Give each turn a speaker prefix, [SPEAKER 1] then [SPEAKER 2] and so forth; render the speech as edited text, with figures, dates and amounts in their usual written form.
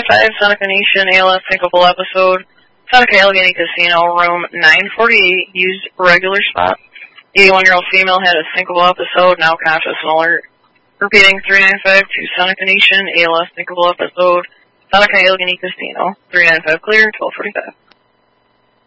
[SPEAKER 1] 395, Seneca Nation, ALS syncopal episode. Seneca Allegheny Casino, room 948, used regular spot. 81-year-old female had a syncopal episode, now conscious and alert. Repeating, 395 to Seneca Nation, ALS syncopal episode. Seneca Allegheny Casino, 395 clear, 1245.